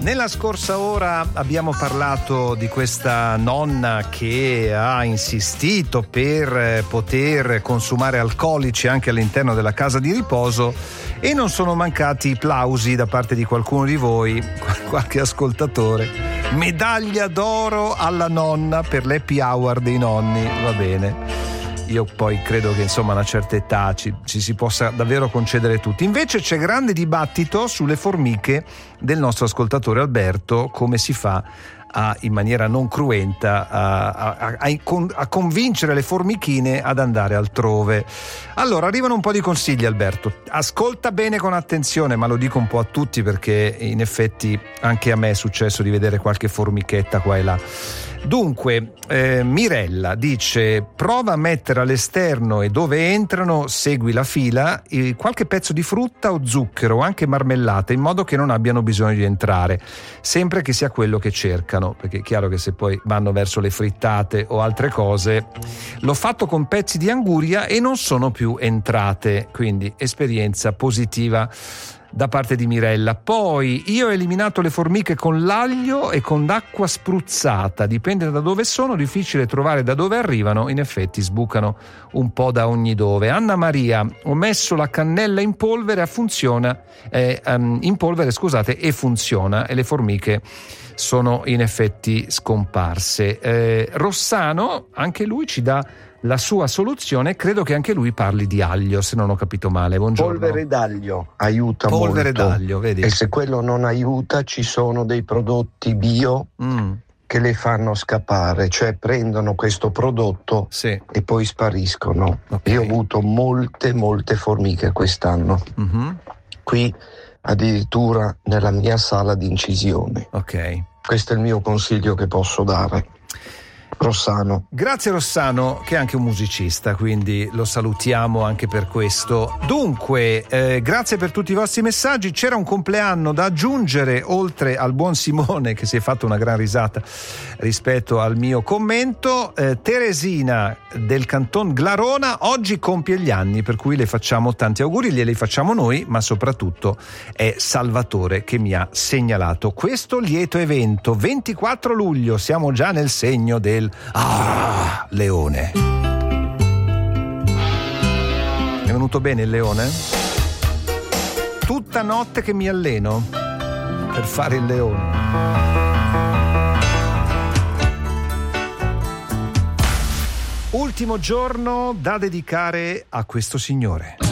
Nella scorsa ora abbiamo parlato di questa nonna che ha insistito per poter consumare alcolici anche all'interno della casa di riposo, e non sono mancati i plausi da parte di qualcuno di voi, qualche ascoltatore. Medaglia d'oro alla nonna per l'happy hour dei nonni, va bene. Io poi credo che insomma a una certa età ci si possa davvero concedere tutti. Invece c'è grande dibattito sulle formiche del nostro ascoltatore Alberto, come si fa in maniera non cruenta a convincere le formichine ad andare altrove. Allora arrivano un po' di consigli, Alberto, ascolta bene con attenzione, ma lo dico un po' a tutti perché in effetti anche a me è successo di vedere qualche formichetta qua e là. Dunque, Mirella dice: prova a mettere all'esterno e dove entrano segui la fila qualche pezzo di frutta o zucchero o anche marmellata, in modo che non abbiano bisogno di entrare, sempre che sia quello che cercano, perché è chiaro che se poi vanno verso le frittate o altre cose. L'ho fatto con pezzi di anguria e non sono più entrate, quindi esperienza positiva da parte di Mirella. Poi io ho eliminato le formiche con l'aglio e con l'acqua spruzzata, dipende da dove sono, difficile trovare da dove arrivano, in effetti sbucano un po' da ogni dove. Anna Maria: ho messo la cannella in polvere e funziona, e funziona, e le formiche sono in effetti scomparse. Rossano, anche lui ci dà la sua soluzione, credo che anche lui parli di aglio, se non ho capito male. Buongiorno. Polvere d'aglio aiuta molto. Polvere d'aglio, vedi? E se quello non aiuta, ci sono dei prodotti bio che le fanno scappare, cioè prendono questo prodotto e poi spariscono. Okay. Io ho avuto molte formiche quest'anno. Qui addirittura nella mia sala di incisione. Ok. Questo è il mio consiglio che posso dare. Rossano. Grazie Rossano, che è anche un musicista, quindi lo salutiamo anche per questo. Dunque, grazie per tutti i vostri messaggi. C'era un compleanno da aggiungere, oltre al buon Simone che si è fatto una gran risata rispetto al mio commento. Teresina del Canton Glarona oggi compie gli anni, per cui le facciamo tanti auguri, glieli facciamo noi, ma soprattutto è Salvatore che mi ha segnalato questo lieto evento. 24 luglio, siamo già nel segno del leone. È venuto bene il leone? Tutta notte che mi alleno per fare il leone. Ultimo giorno da dedicare a questo signore.